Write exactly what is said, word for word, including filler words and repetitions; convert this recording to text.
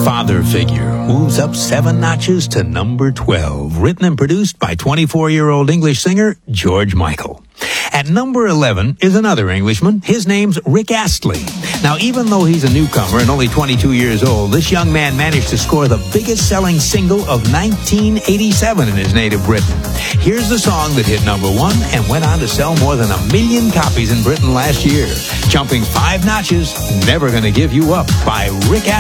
Father Figure moves up seven notches to number twelve, written and produced by twenty-four-year-old English singer George Michael. At number eleven is another Englishman. His name's Rick Astley. Now, even though he's a newcomer and only twenty-two years old, this young man managed to score the biggest-selling single of nineteen eighty-seven in his native Britain. Here's the song that hit number one and went on to sell more than a million copies in Britain last year. Jumping five notches, Never Gonna Give You Up by Rick Astley.